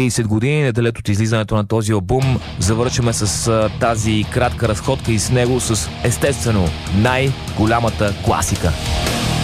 30 години, неделят от излизането на този албум, завършваме с тази кратка разходка и с него с естествено най-голямата класика.